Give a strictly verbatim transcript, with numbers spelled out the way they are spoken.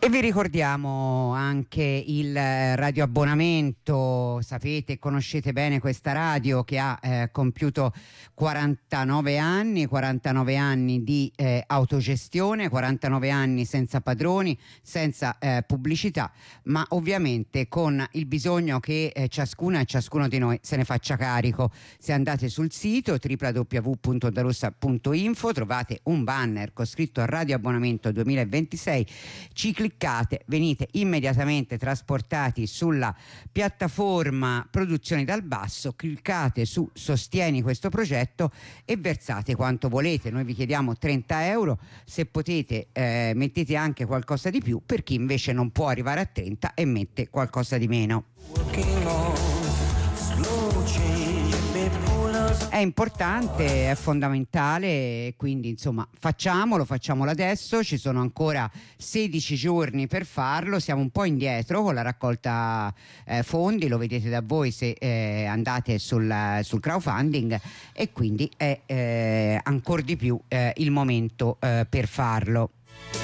E vi ricordiamo anche il radioabbonamento. Sapete, conoscete bene questa radio che ha eh, compiuto quarantanove anni, quarantanove anni di eh, autogestione, quarantanove anni senza padroni, senza eh, pubblicità, ma ovviamente con il bisogno che eh, ciascuna e ciascuno di noi se ne faccia carico. Se andate sul sito w w w punto ondarossa punto info trovate un banner con scritto radioabbonamento duemilaventisei, ci cliccate, venite immediatamente trasportati sulla piattaforma Produzioni dal Basso, cliccate su Sostieni questo progetto e versate quanto volete. Noi vi chiediamo trenta euro, se potete eh, mettete anche qualcosa di più per chi invece non può arrivare a trenta e mette qualcosa di meno. È importante, è fondamentale, quindi insomma facciamolo, facciamolo adesso. Ci sono ancora sedici giorni per farlo, siamo un po' indietro con la raccolta eh, fondi, lo vedete da voi se eh, andate sul, sul crowdfunding, e quindi è eh, ancora di più eh, il momento eh, per farlo.